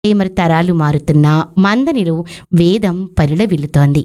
మరి తరాలు మారుతున్నా మందనిలో వేదం పరిణవిల్లుతోంది.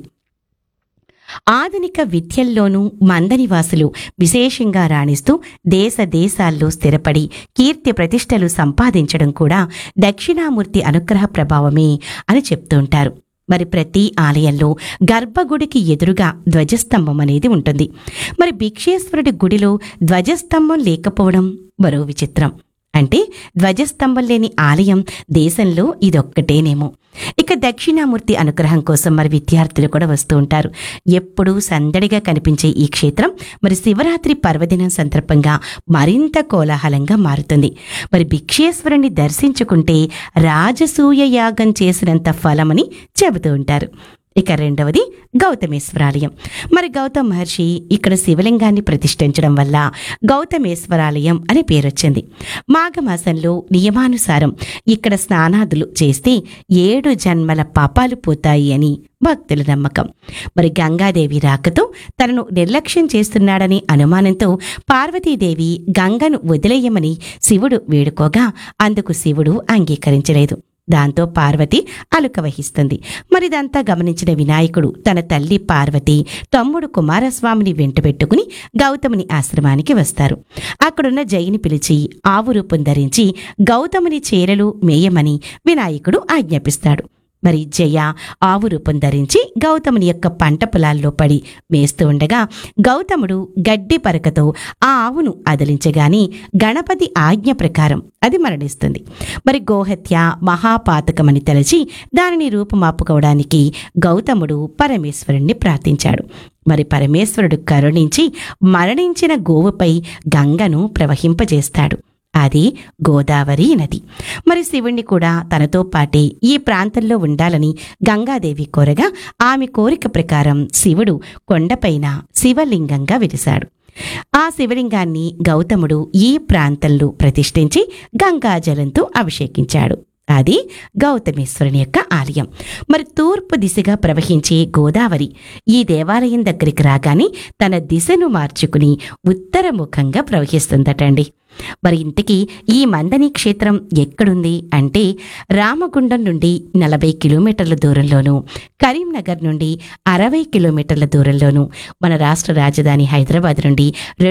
ఆధునిక విద్యల్లోనూ మందనివాసులు విశేషంగా రాణిస్తూ దేశ దేశాల్లో స్థిరపడి కీర్తి ప్రతిష్టలు సంపాదించడం కూడా దక్షిణామూర్తి అనుగ్రహ ప్రభావమే అని చెప్తూ ఉంటారు. మరి ప్రతి ఆలయంలో గర్భగుడికి ఎదురుగా ధ్వజస్తంభం అనేది ఉంటుంది. మరి భిక్షేశ్వరుడి గుడిలో ధ్వజస్తంభం లేకపోవడం మరో విచిత్రం. అంటే ధ్వజస్తంభం లేని ఆలయం దేశంలో ఇదొక్కటేనేమో. ఇక దక్షిణామూర్తి అనుగ్రహం కోసం మరి విద్యార్థులు కూడా వస్తూ ఉంటారు. ఎప్పుడూ సందడిగా కనిపించే ఈ క్షేత్రం మరి శివరాత్రి పర్వదినం సందర్భంగా మరింత కోలాహలంగా మారుతుంది. మరి భిక్షేశ్వరుని దర్శించుకుంటే రాజసూయ యాగం చేసినంత ఫలమని చెబుతూ ఉంటారు. ఇక రెండవది గౌతమేశ్వరాలయం. మరి గౌతమ మహర్షి ఇక్కడ శివలింగాన్ని ప్రతిష్ఠించడం వల్ల గౌతమేశ్వరాలయం అనే పేరొచ్చింది. మాఘమాసంలో నియమానుసారం ఇక్కడ స్నానాదులు చేస్తే 7 జన్మల పాపాలు పోతాయి అని భక్తుల నమ్మకం. మరి గంగాదేవి రాకతో తనను నిర్లక్ష్యం చేస్తున్నాడనే అనుమానంతో పార్వతీదేవి గంగను వదిలేయమని శివుడు వేడుకోగా అందుకు శివుడు అంగీకరించలేదు. దాంతో పార్వతి అలుక వహిస్తుంది. మరిదంతా గమనించిన వినాయకుడు తన తల్లి పార్వతి, తమ్ముడు కుమారస్వామిని వెంటబెట్టుకుని గౌతముని ఆశ్రమానికి వస్తారు. అక్కడున్న జైని పిలిచి ఆవు రూపం ధరించి గౌతముని చీరలు మేయమని వినాయకుడు ఆజ్ఞాపిస్తాడు. మరి జయ ఆవు రూపం ధరించి గౌతముని యొక్క పంట పొలాల్లో పడి మేస్తూ ఉండగా గౌతముడు గడ్డి పరకతో ఆ ఆవును అదిలించగాని గణపతి ఆజ్ఞ ప్రకారం అది మరణిస్తుంది. మరి గోహత్య మహాపాతకమని తలచి దానిని రూపుమాపుకోవడానికి గౌతముడు పరమేశ్వరుణ్ణి ప్రార్థించాడు. మరి పరమేశ్వరుడు కరుణించి మరణించిన గోవుపై గంగను ప్రవహింపజేస్తాడు. అది గోదావరి నది. మరి శివుణ్ణి కూడా తనతో పాటే ఈ ప్రాంతంలో ఉండాలని గంగాదేవి కోరగా ఆమె కోరిక ప్రకారం శివుడు కొండపైన శివలింగంగా వెలిశాడు. ఆ శివలింగాన్ని గౌతముడు ఈ ప్రాంతంలో ప్రతిష్ఠించి గంగాజలంతో అభిషేకించాడు. అది గౌతమేశ్వరుని యొక్క ఆలయం. మరి తూర్పు దిశగా ప్రవహించే గోదావరి ఈ దేవాలయం దగ్గరికి రాగానే తన దిశను మార్చుకుని ఉత్తరముఖంగా ప్రవహిస్తుందటండి. మరి ఇంతకీ ఈ మందని క్షేత్రం ఎక్కడుంది అంటే రామగుండం నుండి 40 కిలోమీటర్ల దూరంలోనూ, కరీంనగర్ నుండి 60 కిలోమీటర్ల దూరంలోనూ, మన రాష్ట్ర రాజధాని హైదరాబాద్ నుండి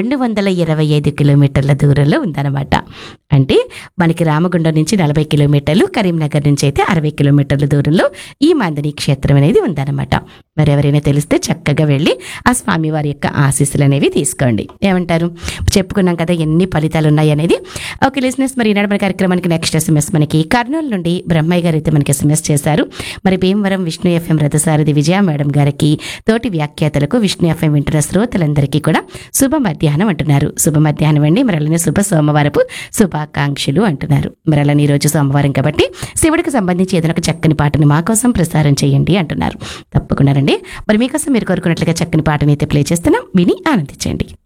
225 కిలోమీటర్ల దూరంలో ఉందన్నమాట. అంటే మనకి రామగుండం నుంచి 40 కిలోమీటర్లు, కరీంనగర్ నుంచి అయితే 60 కిలోమీటర్ల దూరంలో ఈ మందని క్షేత్రం అనేది ఉందన్నమాట. మరి ఎవరైనా తెలిస్తే చక్కగా వెళ్ళి ఆ స్వామివారి యొక్క ఆశీస్సులు అనేవి తీసుకోండి. ఏమంటారు? చెప్పుకున్నాం కదా ఎన్ని ఫలితాలు ఉన్నాయి అనేది. ఓకే లిసనర్స్, మరి ఈనాడు మన కార్యక్రమానికి నెక్స్ట్ SMS మనకి కర్నూలు నుండి బ్రహ్మయ్య గారు అయితే మనకి SMS చేశారు. మరి భీమవరం విష్ణు FM రథసారథి విజయ మేడం గారికి, తోటి వ్యాఖ్యాతలకు, విష్ణు FM వింటున్న శ్రోతలందరికీ కూడా శుభ మధ్యాహ్నం అంటున్నారు. శుభ మధ్యాహ్నం అండి. మరి అలానే శుభ సోమవారపు శుభాకాంక్షలు అంటున్నారు. మరి అలానే ఈరోజు సోమవారం కాబట్టి శివుడికి సంబంధించి ఏదైనా ఒక చక్కని పాటను మా కోసం ప్రసారం చేయండి అంటున్నారు. తప్పకుండా రండి. మరి మీకోసం మీరు కోరుకున్నట్లుగా చక్కని పాటని అయితే ప్లే చేస్తున్నాం, విని ఆనందించండి.